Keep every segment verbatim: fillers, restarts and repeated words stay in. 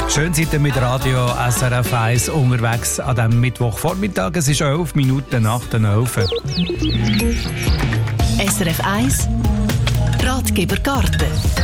Schön seid ihr mit Radio S R F eins unterwegs an diesem Mittwochvormittag. Es ist elf Minuten nach den elf. S R F eins Ratgeber Garten.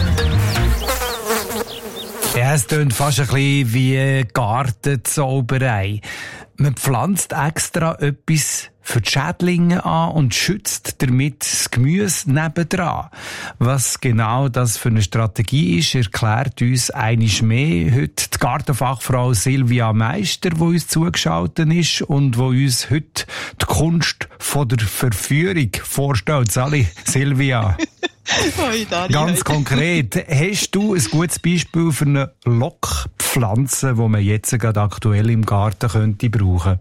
Ja, es klingt fast ein bisschen wie Gartenzauberei. Man pflanzt extra etwas für die Schädlinge an und schützt damit das Gemüse nebendran. Was genau das für eine Strategie ist, erklärt uns einiges mehr heute die Gartenfachfrau Silvia Meister, die uns zugeschaltet ist und die uns heute die Kunst von der Verführung vorstellt. Sali, Silvia. Hoi, Dari, Ganz hoi. konkret, hast du ein gutes Beispiel für eine Lockpflanze, die man jetzt gerade aktuell im Garten könnte brauchen?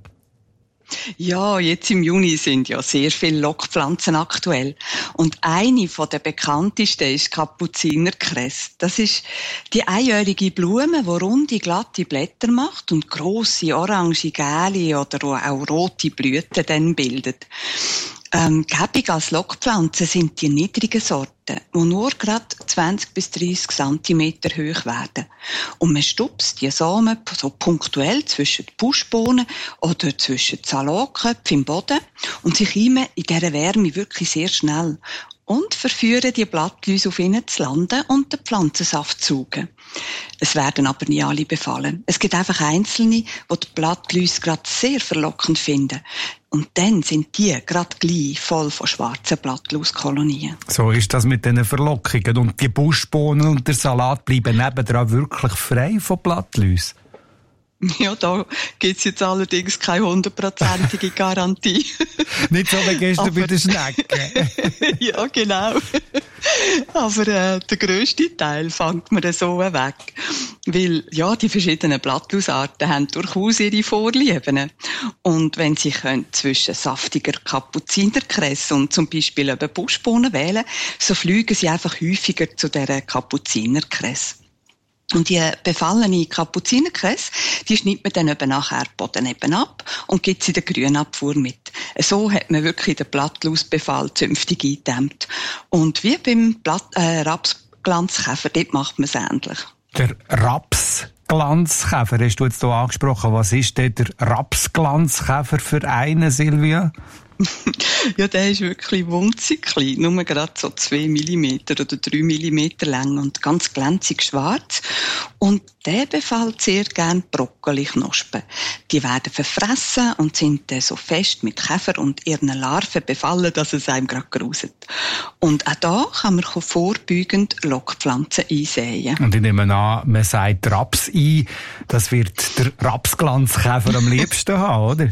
Ja, jetzt im Juni sind ja sehr viele Lockpflanzen aktuell. Und eine von der bekanntesten ist Kapuzinerkress. Das ist die einjährige Blume, die runde, glatte Blätter macht und grosse, orange, gelbe oder auch rote Blüten dann bildet. Ähm, gäbig als Lockpflanzen sind die niedrigen Sorten, die nur gerade zwanzig bis dreissig Zentimeter hoch werden. Und man stupst die Samen so punktuell zwischen die Buschbohnen oder zwischen die Salatköpfe im Boden und sie keimen in dieser Wärme wirklich sehr schnell und verführen die Blattläuse auf ihnen zu landen und den Pflanzensaft zu saugen. Es werden aber nie alle befallen. Es gibt einfach Einzelne, die die Blattläuse gerade sehr verlockend finden. Und dann sind die gerade gleich voll von schwarzen Blattlauskolonien. So ist das mit diesen Verlockungen. Und die Buschbohnen und der Salat bleiben nebendran wirklich frei von Blattläusen? Ja, da gibt's jetzt allerdings keine hundertprozentige Garantie. Nicht so wie gestern Aber bei den Schnecken. Ja, genau. Aber äh, der grösste Teil fängt man so weg. Weil, ja, die verschiedenen Blattlausarten haben durchaus ihre Vorlieben. Und wenn sie können zwischen saftiger Kapuzinerkress und zum Beispiel eben Buschbohnen wählen, so fliegen sie einfach häufiger zu dieser Kapuzinerkress. Und die befallene Kapuzinerkress, die schneidet man dann eben nachher Boden eben ab und gibt sie der Grünabfuhr mit. So hat man wirklich den Blattlausbefall zünftig eingedämmt. Und wie beim Blatt, äh, Rapsglanzkäfer, dort macht man es ähnlich. Der Rapsglanzkäfer hast du jetzt hier angesprochen. Was ist denn der Rapsglanzkäfer für einen, Silvia? Ja, der ist wirklich winzig klein, nur gerade so zwei Millimeter oder drei Millimeter lang und ganz glänzig schwarz. Und der befällt sehr gern Brokkoliknospen. Die werden verfressen und sind dann so fest mit Käfer und ihren Larven befallen, dass es einem gerade gruselt. Und auch da kann man vorbeugend Lockpflanzen einsäen. Und ich nehme an, man sagt Raps ein. Das wird der Rapsglanzkäfer am liebsten haben, oder?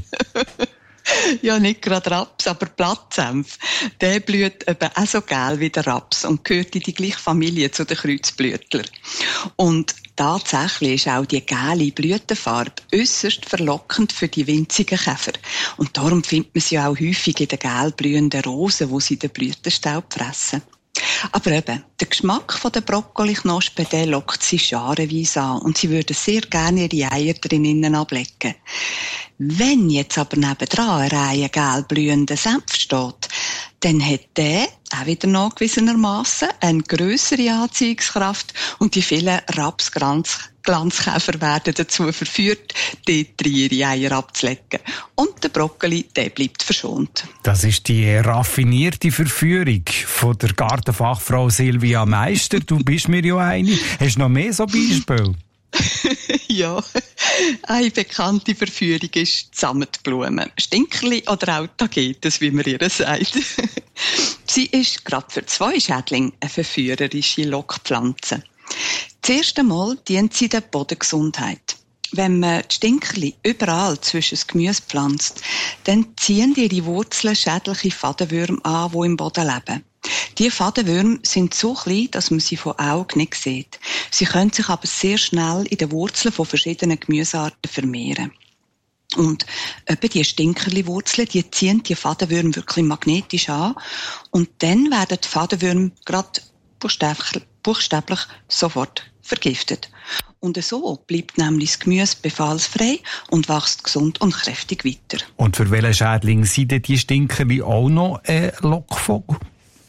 Ja, nicht gerade Raps, aber Blattsenf. Der blüht eben auch so gelb wie der Raps und gehört in die gleiche Familie zu den Kreuzblütlern. Und tatsächlich ist auch die gelbe Blütenfarbe äusserst verlockend für die winzigen Käfer. Und darum findet man sie auch häufig in den gelb blühenden Rosen, wo sie den Blütenstaub fressen. Aber eben, der Geschmack der Brokkoliknospen, der lockt sie scharenweise an und sie würden sehr gerne ihre Eier drinnen ablegen. Wenn jetzt aber nebendran eine Reihe gelb blühender Senf steht, dann hat der, auch wieder nachgewiesenermassen, eine grössere Anziehungskraft und die vielen Rapsglanzkäfer werden dazu verführt, dort ihre Eier abzulegen. Und der Brokkoli, der bleibt verschont. Das ist die raffinierte Verführung von der Gartenfachfrau Silvia Meister. Du bist mir ja eine. Hast du noch mehr so Beispiele? Ja, eine bekannte Verführung ist die Sammetblume. Stinkerli oder auch Tagetes, wie man ihr sagt. Sie ist gerade für zwei Schädlinge eine verführerische Lockpflanze. Zuerst einmal dient sie der Bodengesundheit. Wenn man die Stinkerli überall zwischen das Gemüse pflanzt, dann ziehen ihre Wurzeln schädliche Fadenwürmer an, die im Boden leben. Die Fadenwürmer sind so klein, dass man sie von Augen nicht sieht. Sie können sich aber sehr schnell in den Wurzeln von verschiedenen Gemüsearten vermehren. Und eben die Stinkerli-Wurzeln, die ziehen die Fadenwürmer wirklich magnetisch an. Und dann werden die Fadenwürmer gerade buchstäblich, buchstäblich sofort vergiftet. Und so bleibt nämlich das Gemüse befallsfrei und wächst gesund und kräftig weiter. Und für welchen Schädling sind denn die Stinkerli auch noch ein Lockvogel?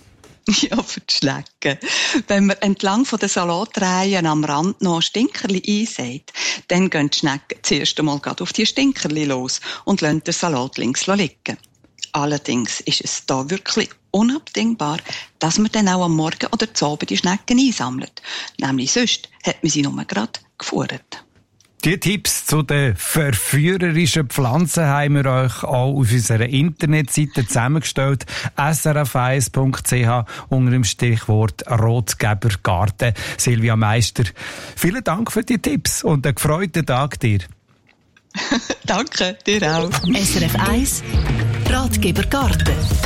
Ja, für die Schnecken. Wenn man entlang von den Salatreihen am Rand noch Stinkerli einsät, dann gehen die Schnecken zuerst einmal auf die Stinkerli los und lassen den Salat links liegen. Allerdings ist es da wirklich unabdingbar, dass man dann auch am Morgen oder zu Abend die Schnecken einsammelt. Nämlich sonst hat man sie nur gerade gefuttert. Die Tipps zu den verführerischen Pflanzen haben wir euch auch auf unserer Internetseite zusammengestellt. s r f eins punkt c h unter dem Stichwort Ratgebergarten. Silvia Meister, vielen Dank für die Tipps und einen gefreuten Tag dir. Danke, dir auch. S R F eins Ratgebergarten.